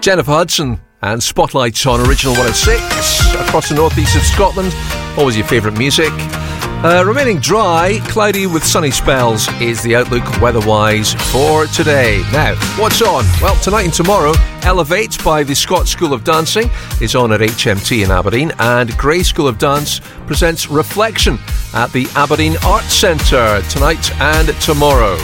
Jennifer Hudson and Spotlights on Original 106 across the northeast of Scotland. Always your favourite music. Remaining dry, cloudy with sunny spells is the outlook weather-wise for today. Now, what's on? Well, tonight and tomorrow, Elevate by the Scott School of Dancing is on at HMT in Aberdeen, and Grey School of Dance presents Reflection at the Aberdeen Arts Centre tonight and tomorrow.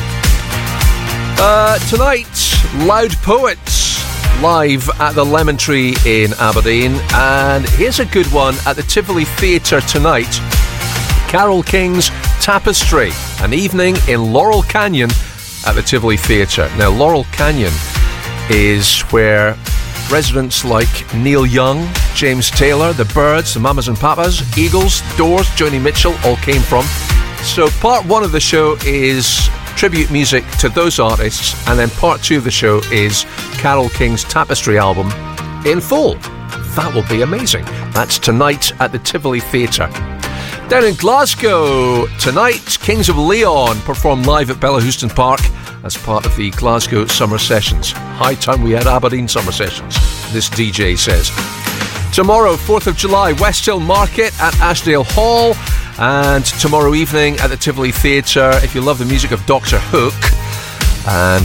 Tonight, Loud Poets live at the Lemon Tree in Aberdeen, and here's a good one at the Tivoli Theatre tonight. Carole King's Tapestry, an evening in Laurel Canyon at the Tivoli Theatre. Now, Laurel Canyon is where residents like Neil Young, James Taylor, the Byrds, the Mamas and Papas, Eagles, Doors, Joni Mitchell all came from. So part one of the show is tribute music to those artists, and then part two of the show is Carole King's Tapestry album in full. That will be amazing. That's tonight at the Tivoli Theatre. Down in Glasgow tonight, Kings of Leon perform live at Bellahouston Park as part of the Glasgow Summer Sessions. High time we had Aberdeen Summer Sessions, this DJ says. Tomorrow, 4th of July, Westhill Market at Ashdale Hall, and tomorrow evening at the Tivoli Theatre. If you love the music of Doctor Hook and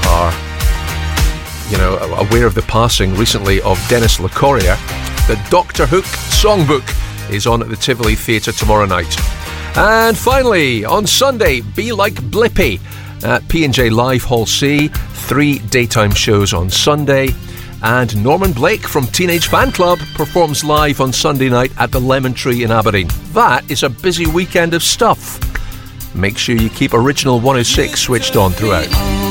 are, aware of the passing recently of Dennis LaCourier, the Doctor Hook songbook is on at the Tivoli Theatre tomorrow night. And finally, on Sunday, Be Like Blippy at P&J Live Hall C. 3 daytime shows on Sunday. And Norman Blake from Teenage Fan Club performs live on Sunday night at the Lemon Tree in Aberdeen. That is a busy weekend of stuff. Make sure you keep Original 106 switched on throughout.